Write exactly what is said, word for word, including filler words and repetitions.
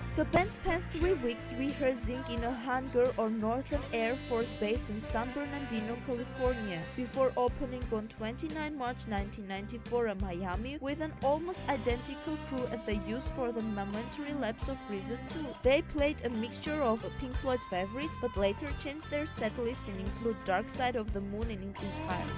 The band spent three weeks rehearsing in a hangar on Northern Air Force Base in San Bernardino, California, before opening on the twenty-ninth of March nineteen ninety-four in Miami with an almost identical crew as they used for the momentary lapse of Reason two. They played a mixture of Pink Floyd's favorites, but later changed their setlist and include Dark Side of the Moon in its entirety.